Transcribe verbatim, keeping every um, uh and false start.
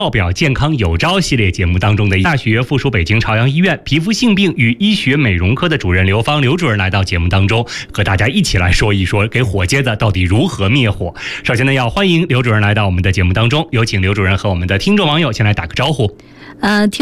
报表健康有招系列节目当中的大学附属北京朝阳医院皮肤性病与医学美容科的主任刘芳刘主任来到节目当中，和大家一起来说一说给火疖子到底如何灭火。首先呢，要欢迎刘主任来到我们的节目当中，有请刘主任和我们的听众网友先来打个招呼。 呃，听